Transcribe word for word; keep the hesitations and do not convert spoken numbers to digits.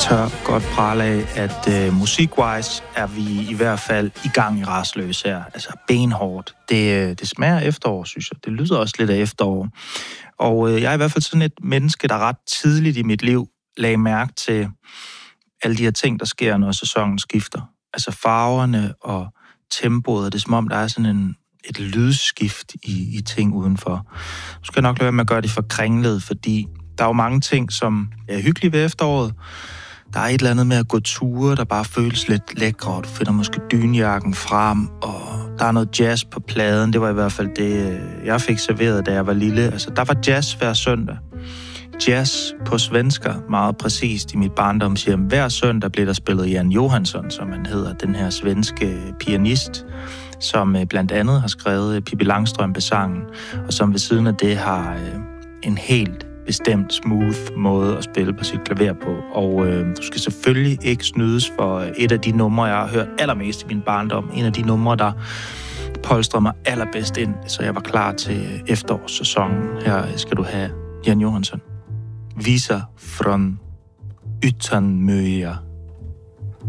tør godt prale af, at uh, musikwise er vi i hvert fald i gang i Rastløs her. Altså benhårdt. Det, det smager efterår, synes jeg. Det lyder også lidt af efterår. Og uh, jeg er i hvert fald sådan et menneske, der ret tidligt i mit liv lagde mærke til alle de her ting, der sker, når sæsonen skifter. Altså farverne og tempoet. Det er som om, der er sådan en, et lydskift i, i ting udenfor. Nu skal jeg nok lade være med at gøre det for kringlet, fordi der er jo mange ting, som er hyggelige ved efteråret. Der er et eller andet med at gå ture, der bare føles lidt lækre. Du finder måske dynjakken frem, og der er noget jazz på pladen. Det var i hvert fald det, jeg fik serveret, da jeg var lille. Altså, der var jazz hver søndag. Jazz på svensker, meget præcist i mit barndomshjem. Hver søndag blev der spillet Jan Johansson, som han hedder, den her svenske pianist, som blandt andet har skrevet Pippi Langstrømpe-sangen, og som ved siden af det har en helt bestemt smooth måde at spille på sit klaver på. Og øh, du skal selvfølgelig ikke snydes for et af de numre, jeg har hørt allermest i min barndom. En af de numre, der polstrede mig allerbedst ind, så jeg var klar til efterårssæsonen. Her skal du have Jan Johansson. Visa från Utanmöja.